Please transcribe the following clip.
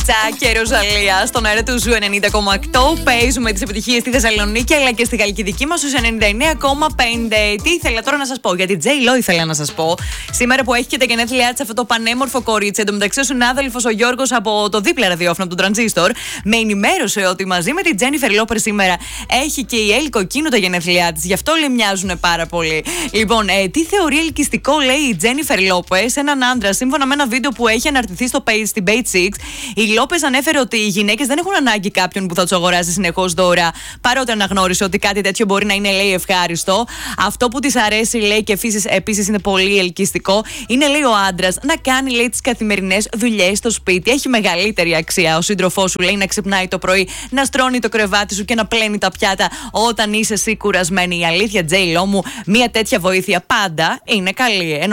Τσακ και Ροζαλία στον αέρα του Ζου 90,8. Παίζουμε τις επιτυχίες στη Θεσσαλονίκη αλλά και στη Χαλκιδική μας στους 99,5. Τι ήθελα τώρα να σας πω, γιατί J-Lo ήθελα να σας πω. Σήμερα που έχει και τα γενέθλιά της αυτό το πανέμορφο κορίτσι. Εν τω μεταξύ, ο συνάδελφος ο Γιώργος από το δίπλα ραδιόφωνο από τον Τρανζίστορ με ενημέρωσε ότι μαζί με την Τζένιφερ Λόπερ σήμερα έχει και η Έλλη Κοκκίνου τα γενέθλιά της. Γι' αυτό λέει μοιάζουν πάρα πολύ. Λοιπόν, τι θεωρεί ελκυστικό, λέει η Τζένιφερ Λόπερ σε έναν άντρα, σύμφωνα με ένα βίντεο που έχει αναρτηθεί στην Page 6. Η Λόπες ανέφερε ότι οι γυναίκες δεν έχουν ανάγκη κάποιον που θα τους αγοράζει συνεχώς δώρα, παρότι αναγνώρισε ότι κάτι τέτοιο μπορεί να είναι, λέει, ευχάριστο. Αυτό που της αρέσει, λέει, και επίσης είναι πολύ ελκυστικό, είναι, λέει, ο άντρας να κάνει, λέει, τις καθημερινές δουλειές στο σπίτι. Έχει μεγαλύτερη αξία ο σύντροφός σου, λέει, να ξυπνάει το πρωί, να στρώνει το κρεβάτι σου και να πλένει τα πιάτα όταν είσαι εσύ κουρασμένη. Η αλήθεια, J-Lo μου, μια τέτοια βοήθεια πάντα είναι καλή.